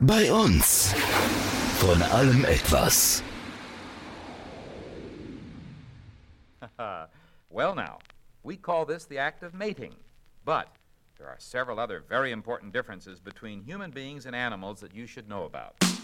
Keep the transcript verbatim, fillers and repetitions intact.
Bei uns von allem etwas. Well now, we call this the act of mating, but there are several other very important differences between human beings and animals that you should know about.